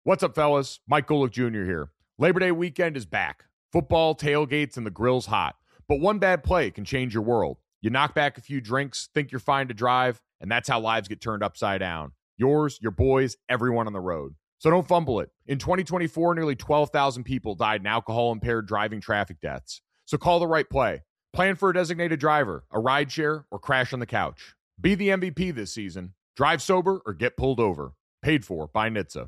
What's up, fellas? Mike Golick Jr. here. Labor Day weekend is back. Football, tailgates, and the grill's hot. But one bad play can change your world. You knock back a few drinks, think you're fine to drive, and that's how lives get turned upside down. Yours, your boys, everyone on the road. So don't fumble it. In 2024, nearly 12,000 people died in alcohol-impaired driving traffic deaths. So call the right play. Plan for a designated driver, a rideshare, or crash on the couch. Be the MVP this season. Drive sober or get pulled over. Paid for by NHTSA.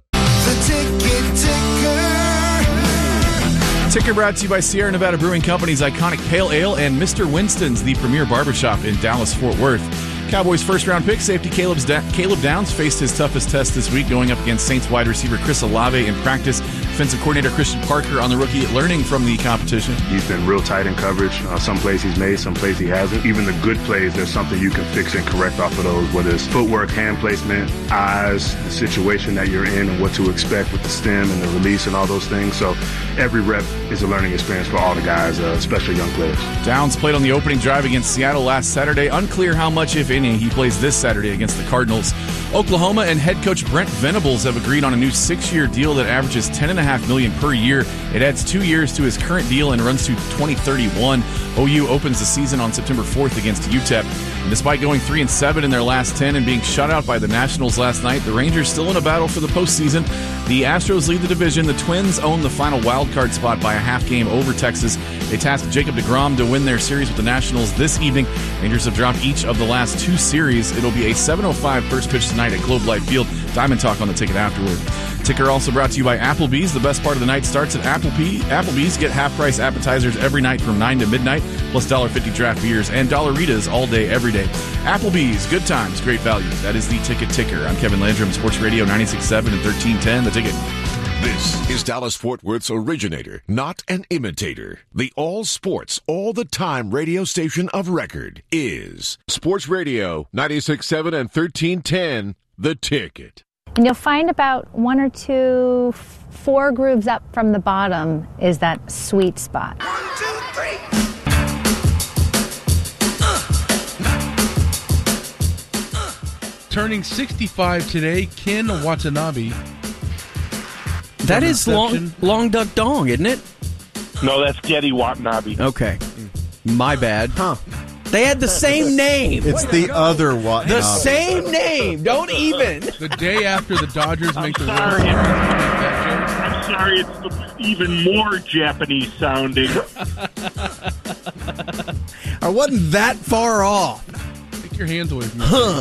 Ticker brought to you by Sierra Nevada Brewing Company's iconic Pale Ale and Mr. Winston's, the premier barbershop in Dallas-Fort Worth. Cowboys' first-round pick, safety Caleb Downs, faced his toughest test this week, going up against Saints wide receiver Chris Olave in practice. Defensive coordinator Christian Parker on the rookie, learning from the competition. He's been real tight in coverage. Some plays he's made, some plays he hasn't. Even the good plays, there's something you can fix and correct off of those, whether it's footwork, hand placement, eyes, the situation that you're in, and what to expect with the stem and the release and all those things. So every rep is a learning experience for all the guys, especially young players. Downs played on the opening drive against Seattle last Saturday. Unclear how much, if any, he plays this Saturday against the Cardinals. Oklahoma and head coach Brent Venables have agreed on a new 6-year deal that averages $10.5 million per year. It adds 2 years to his current deal and runs to 2031. OU opens the season on September 4th against UTEP. And despite going 3-7 in their last 10 and being shut out by the Nationals last night, the Rangers still in a battle for the postseason. The Astros lead the division. The Twins own the final wildcard spot by a half game over Texas. They tasked Jacob deGrom to win their series with the Nationals this evening. Rangers have dropped each of the last 2 series. It'll be a 7:05 first pitch tonight at Globe Life Field. Diamond Talk on the ticket afterward. Ticker also brought to you by Applebee's. The best part of the night starts at Applebee's. Get half-price appetizers every night from 9 to midnight, plus $1.50 draft beers and Dollaritas all day, every day. Applebee's, good times, great value. That is the Ticker. I'm Kevin Landrum, Sports Radio 96.7 and 1310, The Ticket. This is Dallas-Fort Worth's originator, not an imitator. The all-sports, all-the-time radio station of record is Sports Radio 96.7 and 1310, The Ticket. And you'll find about 1 or 2, 4 grooves up from the bottom is that sweet spot. 1, 2, 3. Turning 65 today, Ken Watanabe. That is Long Duck Dong, isn't it? No, that's Getty Watanabe. Okay. My bad. Huh. They had the same name. It's the other Watanabe. The same name. Don't even. The day after the Dodgers make the World I'm sorry, it's even more Japanese sounding. I wasn't that far off. Take your hands away from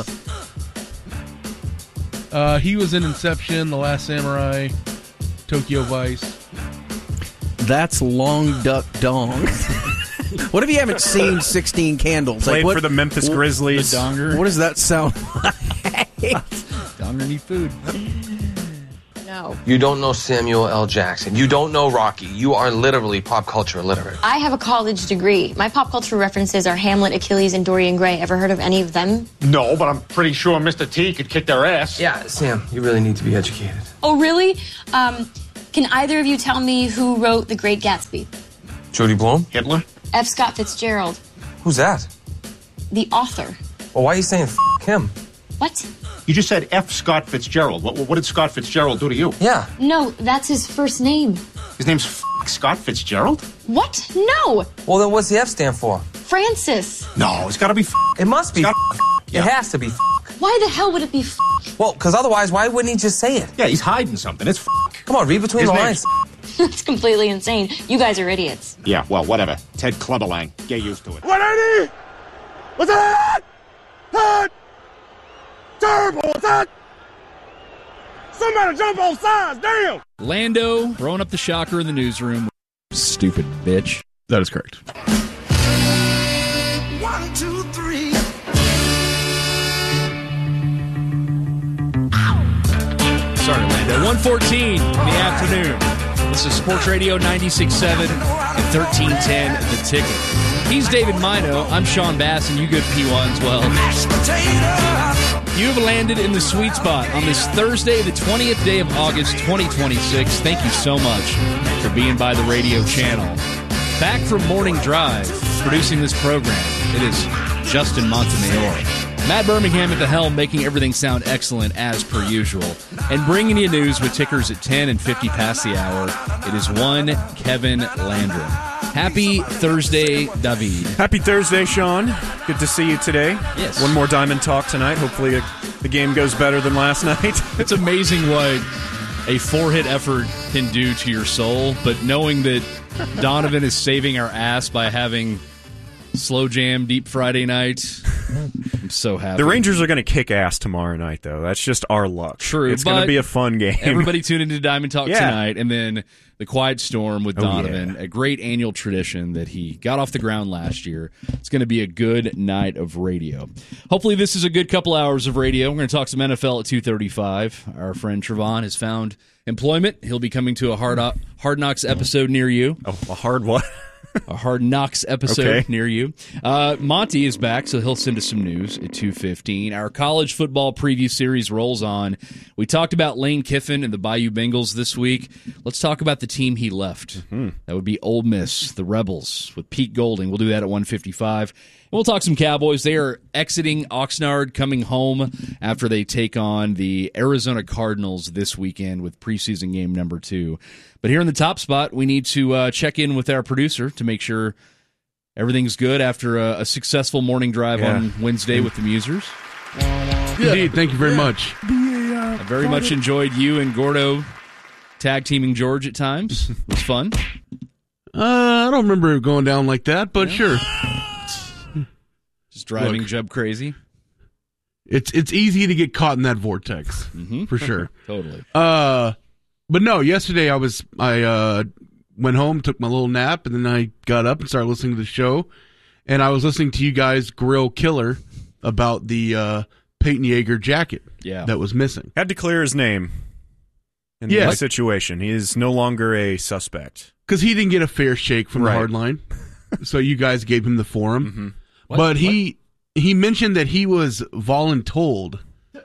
me. He was in Inception, The Last Samurai, Tokyo Vice. That's Long Duck Dong. What if you haven't seen 16 Candles? Played for the Memphis Grizzlies. The Donger. What does that sound like? Donger need food. No. You don't know Samuel L. Jackson. You don't know Rocky. You are literally pop culture illiterate. I have a college degree. My pop culture references are Hamlet, Achilles, and Dorian Gray. Ever heard of any of them? No, but I'm pretty sure Mr. T could kick their ass. Yeah, Sam, you really need to be educated. Oh, really? Can either of you tell me who wrote The Great Gatsby? Judy Blume? Hitler? F. Scott Fitzgerald. Who's that? The author. Well, why are you saying him? What? You just said F. Scott Fitzgerald. What did Scott Fitzgerald do to you? Yeah. No, that's his first name. His name's Scott Fitzgerald? What? No. Well, then what's the F stand for? Francis. No, it's got to be It must be Yeah. It has to be Why the hell would it be Well, because otherwise, why wouldn't he just say it? Yeah, he's hiding something. It's Come on, read between His the name's lines. That's completely insane. You guys are idiots. Yeah, well, whatever. Ted Clubberlang. Get used to it. 180! What's that? Hot! Turbo! What's that? Somebody jump on sides! Damn! Lando throwing up the shocker in the newsroom. Stupid bitch. That is correct. 1, 2, 3. Sorry, Lando. 1:14 in the afternoon. This is Sports Radio 96.7 and 1310 The Ticket. He's David Mino. I'm Sean Bass, and you good P1s well. You have landed in the sweet spot on this Thursday, the 20th day of August, 2026. Thank you so much for being by the radio channel. Back from Morning Drive, producing this program, it is Justin Montemayor. Matt Birmingham at the helm, making everything sound excellent as per usual. And bringing you news with tickers at 10 and 50 past the hour. It is one Kevin Landrum. Happy Thursday, David. Happy Thursday, Sean. Good to see you today. Yes. One more Diamond Talk tonight. Hopefully the game goes better than last night. It's amazing what a 4-hit effort can do to your soul, but knowing that Donovan is saving our ass by having Slow Jam Deep Friday night, I'm so happy. The Rangers are going to kick ass tomorrow night, though. That's just our luck. True. It's going to be a fun game. Everybody tune into Diamond Talk tonight, and then The Quiet Storm with Donovan, a great annual tradition that he got off the ground last year. It's going to be a good night of radio. Hopefully this is a good couple hours of radio. We're going to talk some NFL at 2:35. Our friend Trevon has found employment. He'll be coming to a Hard Knocks episode near you. Oh, a hard what? A Hard Knocks episode near you. Monty is back, so he'll send us some news at 2:15. Our college football preview series rolls on. We talked about Lane Kiffin and the Bayou Bengals this week. Let's talk about the team he left. That would be Ole Miss, the Rebels, with Pete Golding. We'll do that at 1:55. And we'll talk some Cowboys. They are exiting Oxnard, coming home after they take on the Arizona Cardinals this weekend with preseason game number 2. But here in the top spot, we need to check in with our producer to make sure everything's good after a successful morning drive on Wednesday with the Musers. Indeed, thank you very much. I very much enjoyed you and Gordo tag teaming George at times. It was fun. I don't remember it going down like that, but sure. Just driving Jeb crazy. It's easy to get caught in that vortex, for sure. Totally. But no, yesterday I went home, took my little nap, and then I got up and started listening to the show. And I was listening to you guys grill Killer about the Peyton Yeager jacket that was missing. Had to clear his name in this situation. He is no longer a suspect. Because he didn't get a fair shake from the hard line. So you guys gave him the forum. But he mentioned that he was voluntold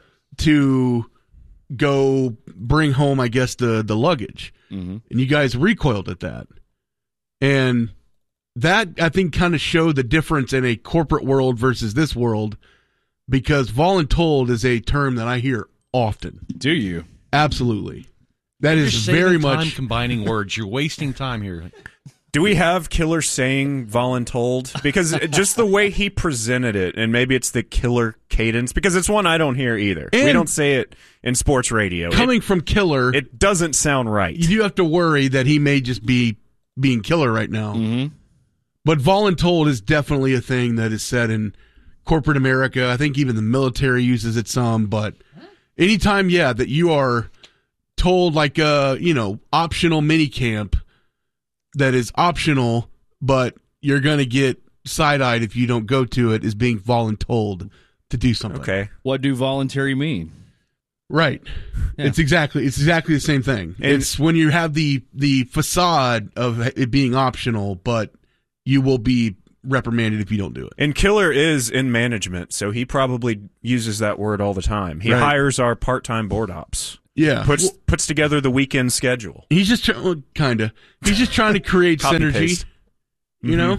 to go bring home, I guess, the luggage. And you guys recoiled at that. And that, I think, kind of showed the difference in a corporate world versus this world, because voluntold is a term that I hear often. Do you? Absolutely. That is very much time combining words. You're wasting time here. Do we have Killer saying voluntold? Because just the way he presented it, and maybe it's the Killer cadence, because it's one I don't hear either. And we don't say it in sports radio. Coming from Killer, it doesn't sound right. You do have to worry that he may just be being Killer right now. But voluntold is definitely a thing that is said in corporate America. I think even the military uses it some. But anytime, that you are told, like optional mini camp that is optional, but you're going to get side-eyed if you don't go to it, is being voluntold to do something. Okay. What do voluntary mean? Right. Yeah. It's exactly the same thing. It's when you have the facade of it being optional, but you will be reprimanded if you don't do it. And Killer is in management, so he probably uses that word all the time. He hires our part-time board ops. Yeah. Puts together the weekend schedule. He's just He's just trying to create synergy. Paste. You know?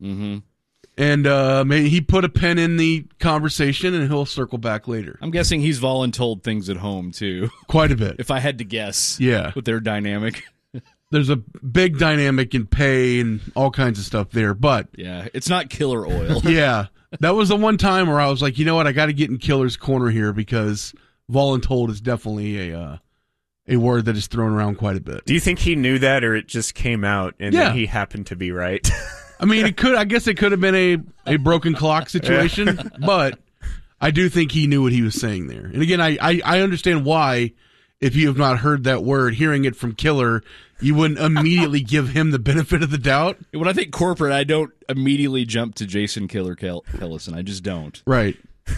And maybe he put a pin in the conversation, and he'll circle back later. I'm guessing he's voluntold things at home, too. Quite a bit. If I had to guess. Yeah. With their dynamic. There's a big dynamic in pay and all kinds of stuff there, but... Yeah, it's not Killer oil. Yeah. That was the one time where I was like, you know what, I got to get in Killer's corner here, because voluntold is definitely a word that is thrown around quite a bit. Do you think he knew that, or it just came out and then he happened to be right? I mean, I guess it could have been a broken clock situation, but I do think he knew what he was saying there. And again, I understand why, if you have not heard that word, hearing it from Killer, you wouldn't immediately give him the benefit of the doubt. When I think corporate, I don't immediately jump to Jason Killer Kellison. I just don't. Right.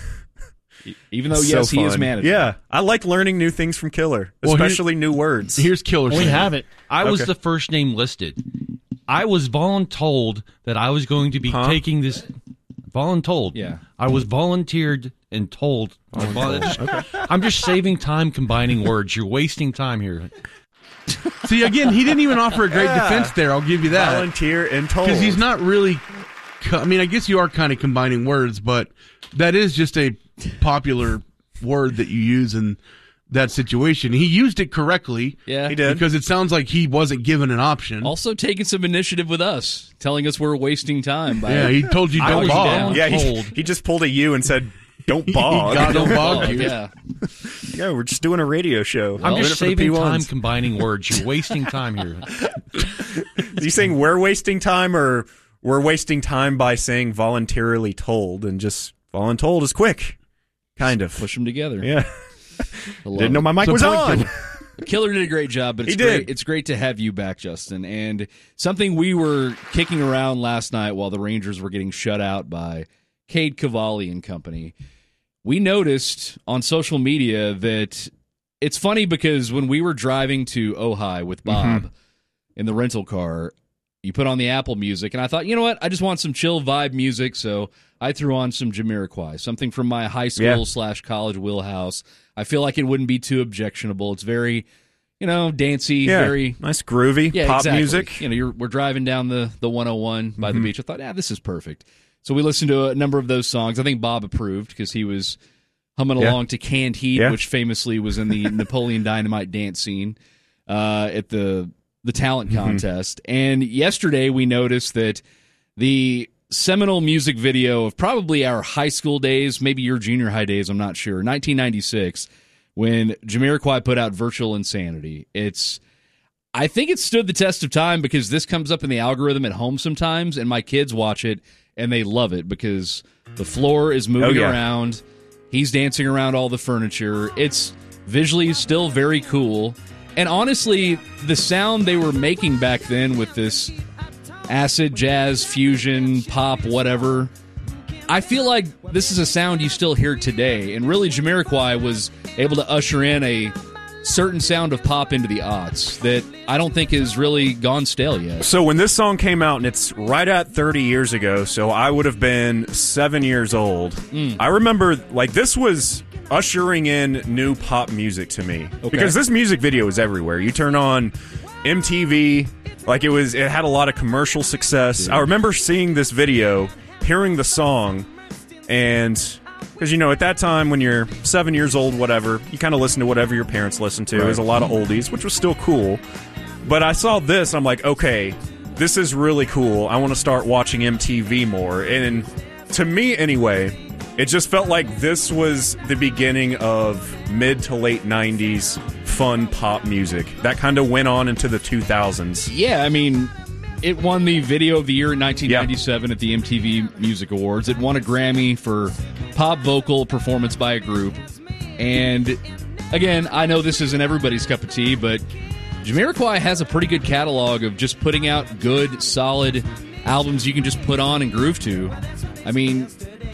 Even though, yes, he is manager. Yeah, I like learning new things from Killer, especially new words. Here's Killer. We have it. I was the first name listed. I was voluntold that I was going to be taking this. Voluntold. Yeah. I was volunteered and told. I'm just saving time combining words. You're wasting time here. See, again, he didn't even offer a great defense there. I'll give you that. Volunteer and told. Because he's not really... I mean, I guess you are kind of combining words, but that is just a popular word that you use in that situation. He used it correctly. Yeah, he did. Because it sounds like he wasn't given an option. Also taking some initiative with us, telling us we're wasting time. Yeah, he told you don't bog. Yeah, he just pulled a U and said, don't bog. Don't bog you. Yeah. Yeah, we're just doing a radio show. I'm just saving time combining words. You're wasting time here. Are you saying we're wasting time, or we're wasting time by saying voluntarily told, and just voluntold is quick? Kind of. Push them together. Yeah. Didn't know my mic was on. Killer did a great job, but it's great to have you back, Justin. And something we were kicking around last night while the Rangers were getting shut out by Cade Cavalli and company, we noticed on social media that it's funny because when we were driving to Ojai with Bob in the rental car, you put on the Apple Music, and I thought, you know what? I just want some chill vibe music, so I threw on some Jamiroquai, something from my high school / college wheelhouse. I feel like it wouldn't be too objectionable. It's very, dancey, very nice, groovy pop music. We're driving down the 101 by the beach. I thought, this is perfect. So we listened to a number of those songs. I think Bob approved because he was humming along to Canned Heat, which famously was in the Napoleon Dynamite dance scene at the talent contest. And yesterday we noticed that the seminal music video of probably our high school days, maybe your junior high days, I'm not sure, 1996, when Jamiroquai put out Virtual Insanity. I think it stood the test of time because this comes up in the algorithm at home sometimes, and my kids watch it, and they love it because the floor is moving around. He's dancing around all the furniture. It's visually still very cool. And honestly, the sound they were making back then with this acid, jazz, fusion, pop, whatever, I feel like this is a sound you still hear today. And really, Jamiroquai was able to usher in a certain sound of pop into the aughts that I don't think has really gone stale yet. So when this song came out, and it's right at 30 years ago, so I would have been 7 years old. I remember, this was ushering in new pop music to me. Because this music video is everywhere. You turn on MTV, it had a lot of commercial success. I remember seeing this video, hearing the song, and because at that time when you're 7 years old, whatever, you kind of listen to whatever your parents listen to. There's a lot of oldies, which was still cool. But I saw this, I'm like, okay, this is really cool. I want to start watching MTV more. And to me, anyway, it just felt like this was the beginning of mid to late 90s fun pop music. That kind of went on into the 2000s. Yeah, I mean, it won the Video of the Year in 1997 at the MTV Music Awards. It won a Grammy for Pop Vocal Performance by a Group. And, again, I know this isn't everybody's cup of tea, but Jamiroquai has a pretty good catalog of just putting out good, solid albums you can just put on and groove to. I mean,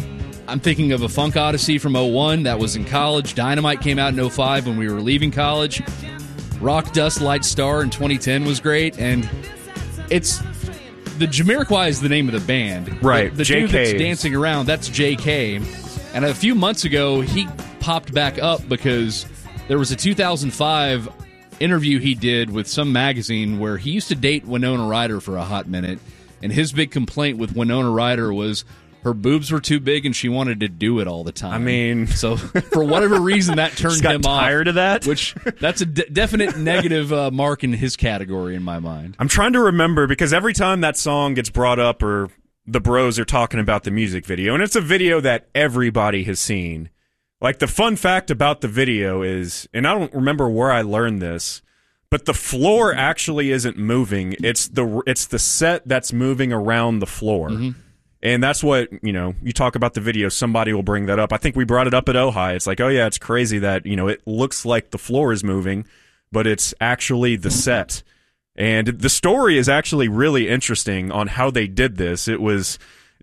I'm thinking of a Funk Odyssey from 01. That was in college. Dynamite came out in 05 when we were leaving college. Rock Dust Light Star in 2010 was great. And it's the Jamiroquai is the name of the band. Right. The dude that's dancing around, that's JK. And a few months ago, he popped back up because there was a 2005 interview he did with some magazine where he used to date Winona Ryder for a hot minute. And his big complaint with Winona Ryder was her boobs were too big and she wanted to do it all the time. I mean, so for whatever reason that turned him off. Tired of that? Which that's a definite negative mark in his category in my mind. I'm trying to remember because every time that song gets brought up or the bros are talking about the music video, and it's a video that everybody has seen. Like the fun fact about the video is, and I don't remember where I learned this, but the floor actually isn't moving. It's the set that's moving around the floor. Mm-hmm. And that's what, you talk about the video, somebody will bring that up. I think we brought it up at Ojai. It's like, oh yeah, it's crazy that, it looks like the floor is moving, but it's actually the set. And the story is actually really interesting on how they did this. It was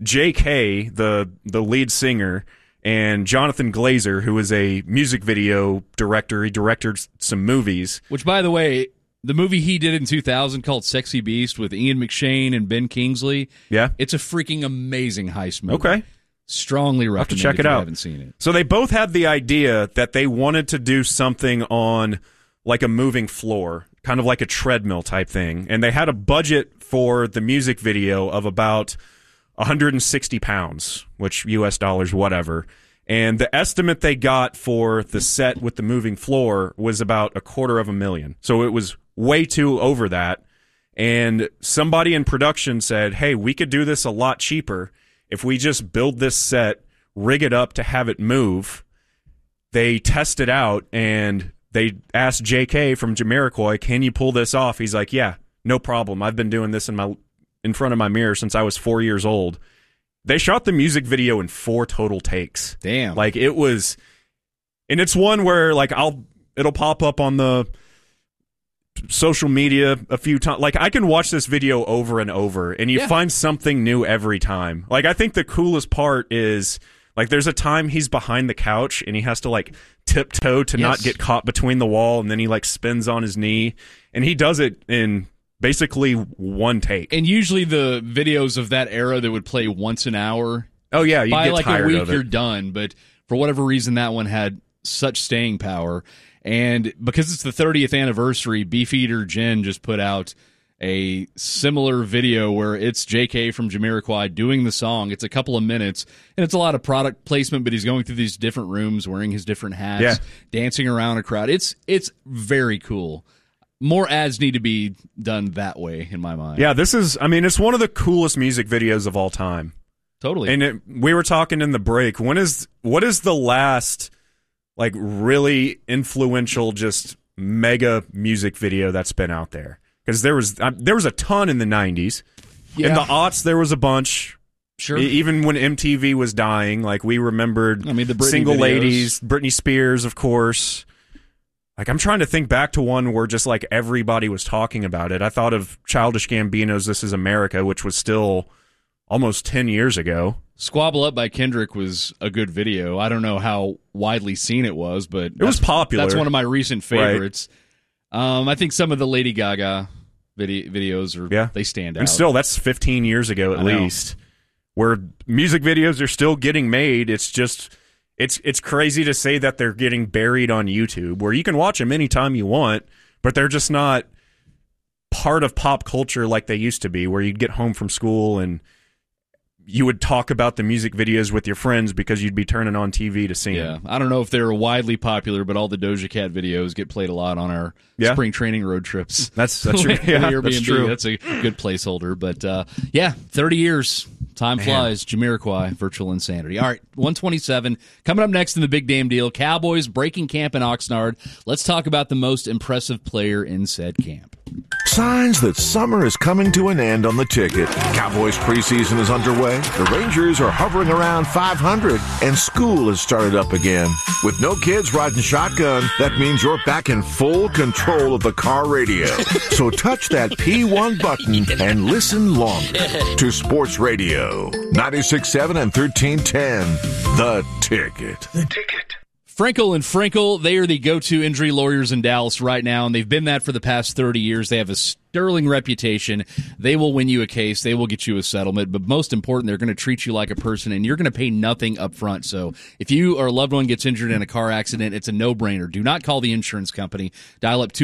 JK, the lead singer, and Jonathan Glazer, who is a music video director. He directed some movies. Which, by the way, the movie he did in 2000 called Sexy Beast with Ian McShane and Ben Kingsley. Yeah. It's a freaking amazing heist movie. Okay. Strongly recommend I'll have to check it out. If you haven't seen it. So they both had the idea that they wanted to do something on like a moving floor, kind of like a treadmill type thing. And they had a budget for the music video of about 160 pounds, which US dollars, whatever. And the estimate they got for the set with the moving floor was about $250,000. So it was way too over that. And somebody in production said, hey, we could do this a lot cheaper if we just build this set, rig it up to have it move. They test it out, and they asked JK from Jamiroquai, can you pull this off? He's like, yeah, no problem. I've been doing this in front of my mirror since I was 4 years old. They shot the music video in 4 total takes. Damn. Like, it was... And it's one where, like, it'll pop up on the social media a few times. Like, I can watch this video over and over, and you find something new every time. Like, I think the coolest part is, like, there's a time he's behind the couch, and he has to, like, tiptoe to not get caught between the wall, and then he, like, spins on his knee. And he does it in... basically one take. And usually the videos of that era that would play once an hour. Oh, yeah. You by get like tired a week, of it. you're done. But for whatever reason, that one had such staying power. And because it's the 30th anniversary, Beefeater Jen just put out a similar video where it's JK from Jamiroquai doing the song. It's a couple of minutes, and it's a lot of product placement, but he's going through these different rooms, wearing his different hats, dancing around a crowd. It's very cool. More ads need to be done that way, in my mind. Yeah, it's one of the coolest music videos of all time. Totally. And we were talking in the break, what is the last, like, really influential, just mega music video that's been out there? Because there was a ton in the 90s. Yeah. In the aughts, there was a bunch. Sure. Even when MTV was dying, like, we remembered the Britney Single videos. Ladies, Britney Spears, of course. Like, I'm trying to think back to one where just, like, everybody was talking about it. I thought of Childish Gambino's This Is America, which was still almost 10 years ago. Squabble Up by Kendrick was a good video. I don't know how widely seen it was, but it was popular. That's one of my recent favorites. Right. I think some of the Lady Gaga videos they stand out. And still, that's 15 years ago at least, where music videos are still getting made. It's just... It's crazy to say that they're getting buried on YouTube, where you can watch them anytime you want, but they're just not part of pop culture like they used to be, where you'd get home from school and you would talk about the music videos with your friends because you'd be turning on TV to see them. I don't know if they're widely popular, but all the Doja Cat videos get played a lot on our spring training road trips. That's true. That's true. That's a good placeholder. But 30 years. Time flies. Jamiroquai, Virtual Insanity. All right, 127. Coming up next in the big damn deal, Cowboys breaking camp in Oxnard. Let's talk about the most impressive player in said camp. Signs that summer is coming to an end on the ticket. Cowboys preseason is underway. The Rangers are hovering around 500, and school has started up again. With no kids riding shotgun, that means you're back in full control of the car radio. So touch that P1 button and listen longer to Sports Radio 96.7 and 1310. The Ticket. The Ticket. Frankel and Frankel, they are the go-to injury lawyers in Dallas right now, and they've been that for the past 30 years. They have a sterling reputation. They will win you a case. They will get you a settlement. But most important, they're going to treat you like a person, and you're going to pay nothing up front. So if you or a loved one gets injured in a car accident, it's a no-brainer. Do not call the insurance company. Dial up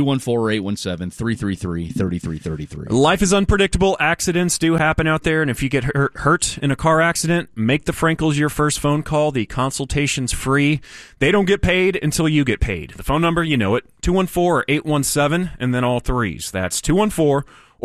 214-817-333-3333. Life is unpredictable. Accidents do happen out there, and if you get hurt in a car accident, make the Frankels your first phone call. The consultation's free. They don't get paid until you get paid. The phone number, you know it, 214-817, and then all threes. That's 214 or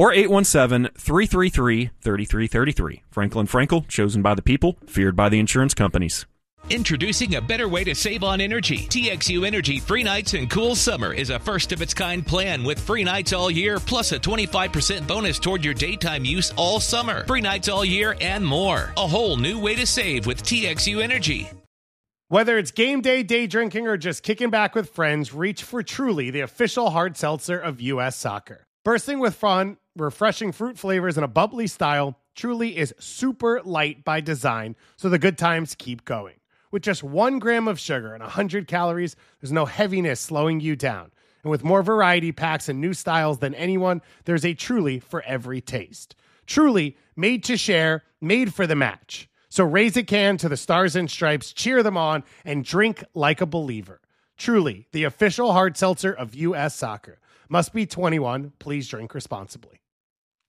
817-333-3333. Franklin Frankel, chosen by the people, feared by the insurance companies. Introducing a better way to save on energy. TXU Energy Free Nights and Cool Summer is a first-of-its-kind plan with free nights all year, plus a 25% bonus toward your daytime use all summer. Free nights all year and more. A whole new way to save with TXU Energy. Whether it's game day, day drinking, or just kicking back with friends, reach for Truly, the official hard seltzer of U.S. Soccer. Bursting with fun, refreshing fruit flavors, and a bubbly style, Truly is super light by design, so the good times keep going. With just 1 gram of sugar and 100 calories, there's no heaviness slowing you down. And with more variety packs and new styles than anyone, there's a Truly for every taste. Truly, made to share, made for the match. So raise a can to the Stars and Stripes, cheer them on, and drink like a believer. Truly, the official hard seltzer of U.S. Soccer. Must be 21. Please drink responsibly.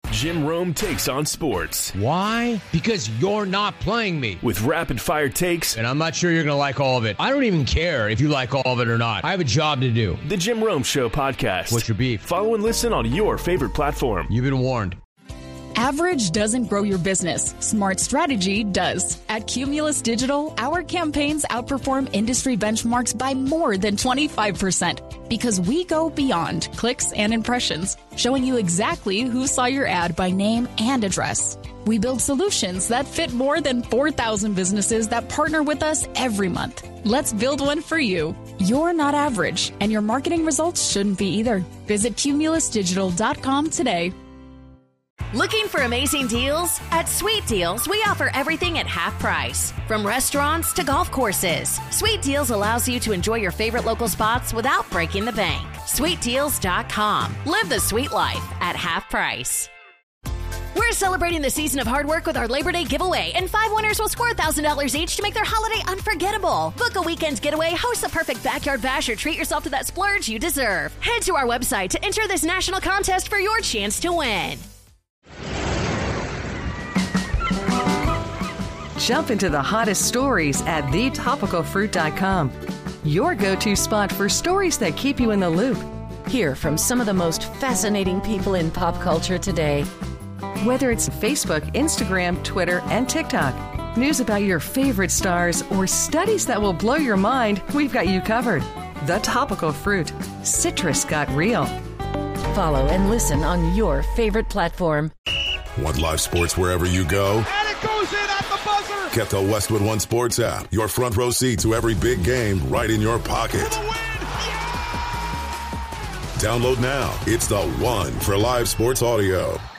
Jim Rome takes on sports. Why? Because you're not playing me. With rapid-fire takes. And I'm not sure you're going to like all of it. I don't even care if you like all of it or not. I have a job to do. The Jim Rome Show podcast. What's your beef? Follow and listen on your favorite platform. You've been warned. Average doesn't grow your business. Smart strategy does. At Cumulus Digital, our campaigns outperform industry benchmarks by more than 25% because we go beyond clicks and impressions, showing you exactly who saw your ad by name and address. We build solutions that fit more than 4,000 businesses that partner with us every month. Let's build one for you. You're not average, and your marketing results shouldn't be either. Visit cumulusdigital.com today. Looking for amazing deals? At Sweet Deals, we offer everything at half price. From restaurants to golf courses, Sweet Deals allows you to enjoy your favorite local spots without breaking the bank. SweetDeals.com. Live the sweet life at half price. We're celebrating the season of hard work with our Labor Day giveaway, and 5 winners will score $1,000 each to make their holiday unforgettable. Book a weekend getaway, host a perfect backyard bash, or treat yourself to that splurge you deserve. Head to our website to enter this national contest for your chance to win. Jump into the hottest stories at thetopicalfruit.com. Your go-to spot for stories that keep you in the loop. Hear from some of the most fascinating people in pop culture today. Whether it's Facebook, Instagram, Twitter, and TikTok, news about your favorite stars, or studies that will blow your mind, we've got you covered. The Topical Fruit. Citrus got real. Follow and listen on your favorite platform. Want live sports wherever you go? And it goes in at the buzzer! Get the Westwood One Sports app. Your front row seat to every big game right in your pocket. Download now. It's the one for live sports audio.